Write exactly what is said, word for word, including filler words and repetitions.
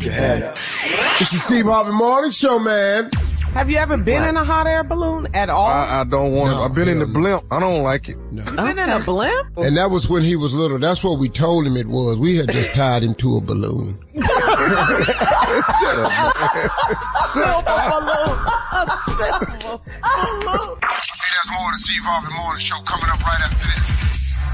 can have that. This is Steve Harvey Morning Show, man. Have you ever been in a hot air balloon at all? I, I don't want No, it. I've been in the no. blimp. I don't like it. No. You been in a blimp? And that was when he was little. That's what we told him it was. We had just tied him to a balloon. Shut up, man. Silver balloon. A silver balloon. Hey, there's more of the Steve Harvey Morning Show coming up right after this.